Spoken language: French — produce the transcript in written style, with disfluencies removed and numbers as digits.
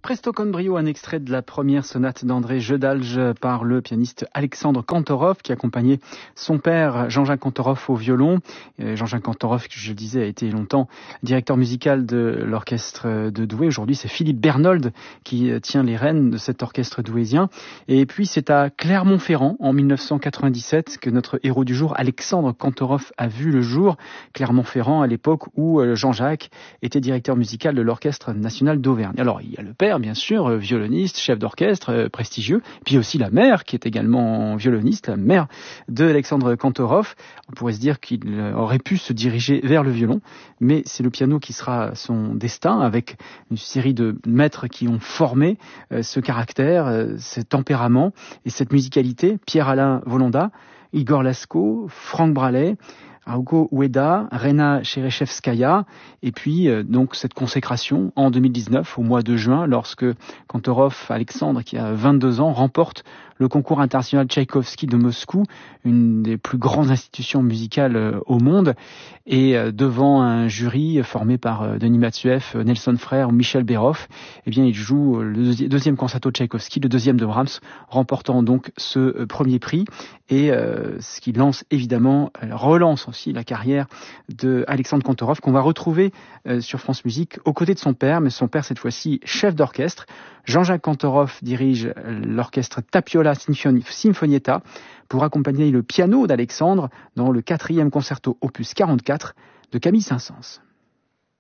Presto con brio, un extrait de la première sonate d'André Jedalge par le pianiste Alexandre Kantorov qui accompagnait son père Jean-Jacques Kantorov au violon. Jean-Jacques Kantorov, je le disais, a été longtemps directeur musical de l'orchestre de Douai. Aujourd'hui, c'est Philippe Bernold qui tient les rênes de cet orchestre douaisien. Et puis, c'est à Clermont-Ferrand, en 1997, que notre héros du jour, Alexandre Kantorov, a vu le jour. Clermont-Ferrand, à l'époque où Jean-Jacques était directeur musical de l'Orchestre national d'Auvergne. Alors, il y a le père, bien sûr, violoniste, chef d'orchestre, prestigieux. Puis aussi la mère, qui est également violoniste, la mère de Alexandre Kantorov. On pourrait se dire qu'il aurait pu se diriger vers le violon, mais c'est le piano qui sera son destin, avec une série de maîtres qui ont formé ce caractère, ce tempérament et cette musicalité. Pierre-Alain Volonda, Igor Lasco, Franck Bralet, Augo Ueda, Rena Cherechevskaya, et puis donc cette consécration en 2019, au mois de juin, lorsque Kantorov, Alexandre, qui a 22 ans, remporte le concours international Tchaïkovski de Moscou, une des plus grandes institutions musicales au monde, et devant un jury formé par Denis Matsuev, Nelson Frère ou Michel Berhoff, eh bien il joue le deuxième concerto de Tchaïkovski, le deuxième de Brahms, remportant donc ce premier prix, et ce qui lance évidemment, relance aussi la carrière de Alexandre Kantorov, qu'on va retrouver sur France Musique aux côtés de son père, mais son père cette fois-ci chef d'orchestre. Jean-Jacques Kantorov dirige l'orchestre Tapiola Sinfonietta pour accompagner le piano d'Alexandre dans le 4e concerto opus 44 de Camille Saint-Saëns.